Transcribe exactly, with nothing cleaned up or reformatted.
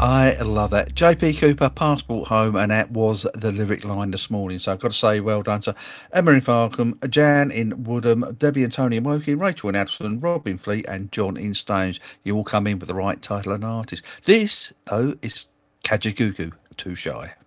I love that. J P Cooper, Passport Home, and that was the lyric line this morning. So I've got to say, well done to Emma in Farkham, Jan in Woodham, Debbie and Tony in Woking, Rachel in Addison, Rob in Fleet, and John in Stones. You all come in with the right title and artist. This, though, is Kajagoogoo, Too Shy.